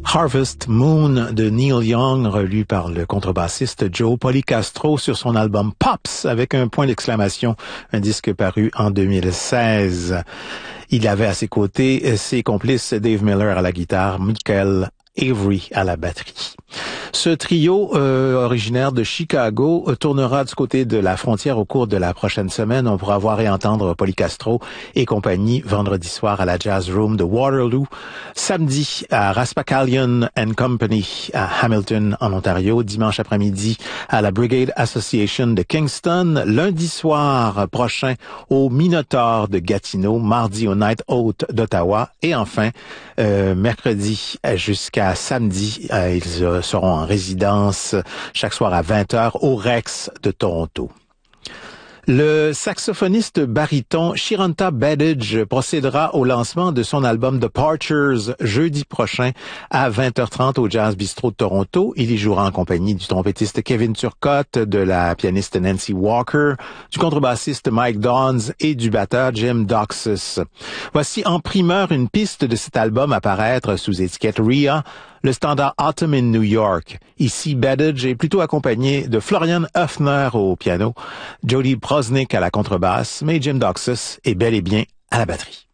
Harvest Moon de Neil Young, relu par le contrebassiste Joe Policastro sur son album Pops avec un point d'exclamation, un disque paru en 2016. Il avait à ses côtés ses complices Dave Miller à la guitare, Michael Avery à la batterie. Ce trio originaire de Chicago tournera du côté de la frontière au cours de la prochaine semaine. On pourra voir et entendre Policastro et compagnie vendredi soir à la Jazz Room de Waterloo, samedi à Raspaccallion and Company à Hamilton en Ontario, dimanche après-midi à la Brigade Association de Kingston, lundi soir prochain au Minotaur de Gatineau, mardi au Night Out d'Ottawa et enfin mercredi jusqu'à samedi, ils seront en résidence chaque soir à 20h au Rex de Toronto. Le saxophoniste baryton Shiranta Baddidge procédera au lancement de son album Departures jeudi prochain à 20h30 au Jazz Bistro de Toronto. Il y jouera en compagnie du trompettiste Kevin Turcotte, de la pianiste Nancy Walker, du contrebassiste Mike Dawns et du batteur Jim Doxus. Voici en primeur une piste de cet album à paraître sous étiquette RIA, le standard Autumn in New York. Ici, Baddidge est plutôt accompagné de Florian Höfner au piano, Jody Prosnick à la contrebasse, mais Jim Doxus est bel et bien à la batterie.